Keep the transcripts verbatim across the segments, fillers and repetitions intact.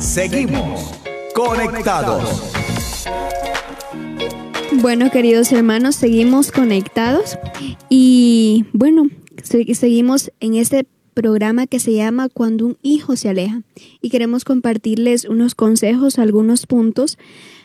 Seguimos conectados. Bueno, queridos hermanos, seguimos conectados y bueno, se- seguimos en este programa que se llama Cuando un hijo se aleja y queremos compartirles unos consejos, algunos puntos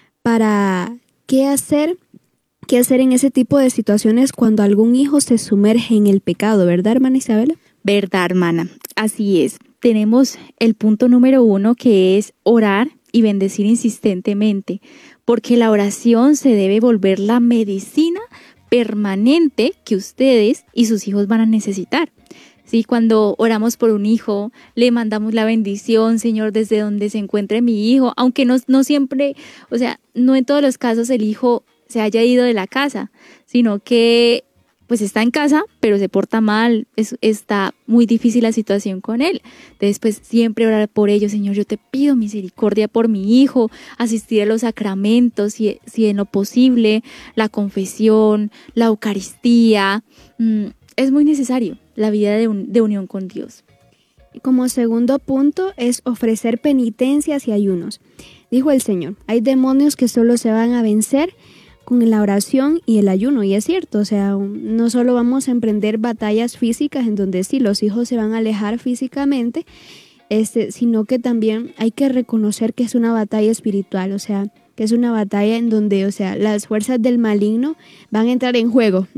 para qué hacer, qué hacer en ese tipo de situaciones cuando algún hijo se sumerge en el pecado, ¿verdad, hermana Isabela? Verdad, hermana. Así es. Tenemos el punto número uno, que es orar y bendecir insistentemente, porque la oración se debe volver la medicina permanente que ustedes y sus hijos van a necesitar. Sí, cuando oramos por un hijo, le mandamos la bendición, Señor, desde donde se encuentre mi hijo, aunque no, no siempre, o sea, no en todos los casos el hijo se haya ido de la casa, sino que pues está en casa, pero se porta mal, es, está muy difícil la situación con él. Entonces, pues siempre orar por ello, Señor, yo te pido misericordia por mi hijo, asistir a los sacramentos, si, si en lo posible, la confesión, la Eucaristía, mmm, es muy necesario la vida de, un, de unión con Dios. Como segundo punto es ofrecer penitencias y ayunos. Dijo el Señor, hay demonios que solo se van a vencer con la oración y el ayuno, y es cierto, o sea, no solo vamos a emprender batallas físicas en donde sí, los hijos se van a alejar físicamente, este, sino que también hay que reconocer que es una batalla espiritual, o sea, que es una batalla en donde, o sea, las fuerzas del maligno van a entrar en juego.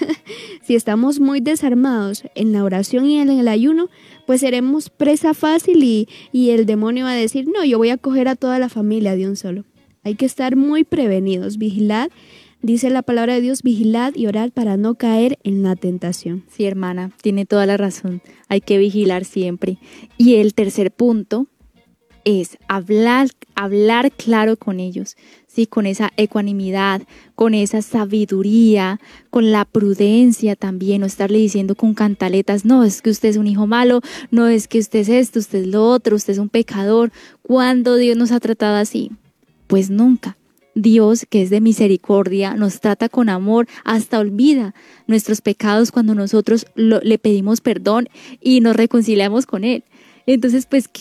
Si estamos muy desarmados en la oración y en el ayuno, pues seremos presa fácil y, y el demonio va a decir, no, yo voy a coger a toda la familia de un solo. Hay que estar muy prevenidos, vigilad, dice la palabra de Dios, vigilad y orad para no caer en la tentación. Sí, hermana, tiene toda la razón, hay que vigilar siempre. Y el tercer punto es hablar, hablar claro con ellos, sí, con esa ecuanimidad, con esa sabiduría, con la prudencia también, no estarle diciendo con cantaletas, no, es que usted es un hijo malo, no es que usted es esto, usted es lo otro, usted es un pecador. ¿Cuándo Dios nos ha tratado así? Pues nunca. Dios, que es de misericordia, nos trata con amor, hasta olvida nuestros pecados cuando nosotros lo, le pedimos perdón y nos reconciliamos con Él. Entonces, pues,